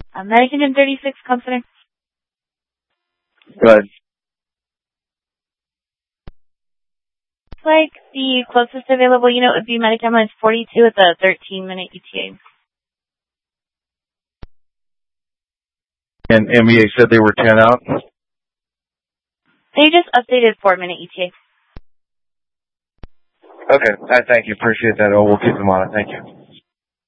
American and 36 Consonant. Go ahead. Like the closest available unit would be Medicama. It's 42 at the 13-minute ETA. And MEA said they were 10 out? They just updated 4-minute ETA. Okay, thank you. Appreciate that. Oh, we'll keep them on it. Thank you.